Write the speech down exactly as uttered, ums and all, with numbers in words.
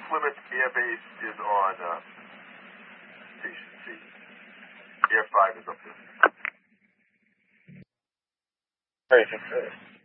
Plymouth Air Base is on uh, Station C. Air five is up there. Very good.